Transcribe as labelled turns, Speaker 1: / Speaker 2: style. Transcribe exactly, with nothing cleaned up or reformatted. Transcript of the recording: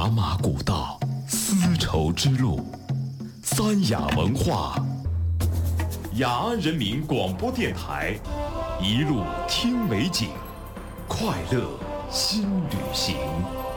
Speaker 1: 茶马古道，丝绸之路，三雅文化。雅安人民广播电台，一路听美景，快乐新旅行。